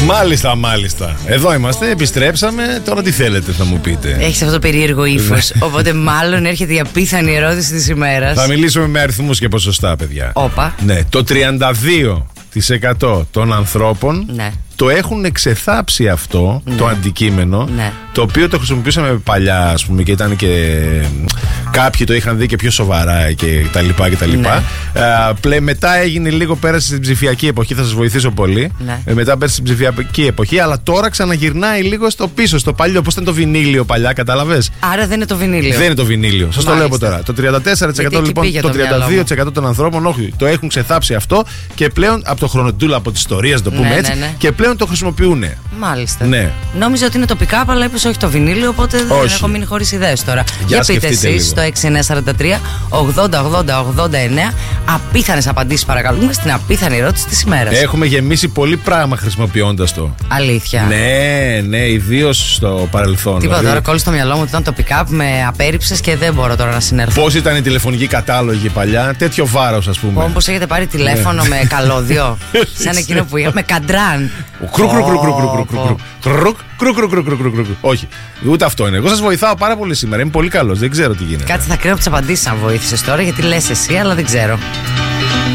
Μάλιστα. Εδώ είμαστε, επιστρέψαμε. Τώρα τι θέλετε, θα μου πείτε. Έχεις αυτό το περίεργο ύφος. Οπότε μάλλον έρχεται η απίθανη ερώτηση της ημέρας. Θα μιλήσουμε με αριθμούς και ποσοστά, παιδιά. Όπα. Ναι, το 32% των ανθρώπων το έχουν ξεθάψει αυτό το αντικείμενο, το οποίο το χρησιμοποιούσαμε παλιά, ας πούμε, και ήταν και κάποιοι το είχαν δει και πιο σοβαρά και τα λοιπά και τα λοιπά. Μετά έγινε λίγο, πέρασε στην ψηφιακή εποχή, θα σας βοηθήσω πολύ. Μετά πέρασε στην ψηφιακή εποχή, αλλά τώρα ξαναγυρνάει λίγο στο πίσω, στο παλιό. Πώς ήταν το βινίλιο παλιά, κατάλαβες? Άρα δεν είναι το βινίλιο. Δεν είναι το βινίλιο. Σας το λέω από τώρα. Το 34% λοιπόν, το 32% των ανθρώπων όχι, το έχουν ξεθάψει αυτό και πλέον από το χρονοτούλα, από τη ιστορία, το πούμε έτσι, και πλέον το χρησιμοποιούν. Μάλιστα. Ναι. Νόμιζα ότι είναι το pick-up, αλλά είπες όχι το βινίλιο, οπότε δεν έχω μείνει χωρίς ιδέες τώρα. Για πείτε εσείς στο 6943 80-80-89 απίθανες απαντήσεις, παρακαλούμε, στην απίθανη ερώτηση της ημέρας. Έχουμε γεμίσει πολύ πράγμα χρησιμοποιώντας το. Αλήθεια? Ναι, ιδίως στο παρελθόν. Τίποτα, τώρα κόλλησε στο μυαλό μου ότι ήταν το pick-up, με απέρριψες και δεν μπορώ τώρα να συνέρθω. Πώς ήταν οι τηλεφωνικοί κατάλογοι παλιά, τέτοιο βάρος, ας πούμε. Πώς έχετε πάρει τηλέφωνο με καλώδιο, σαν εκείνο που είχαμε, με καντράν. Όχι, ούτε αυτό είναι. Εγώ σας βοηθάω πάρα πολύ σήμερα. Είμαι πολύ καλός. Δεν ξέρω τι γίνεται. Κάτσε, θα κρίνω από τις απαντήσεις αν βοήθησες τώρα, γιατί λες εσύ, αλλά δεν ξέρω.